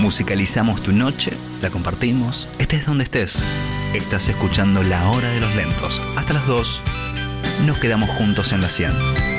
Musicalizamos tu noche, la compartimos, estés donde estés. Estás escuchando La Hora de los Lentos. Hasta las 2, nos quedamos juntos en la 100.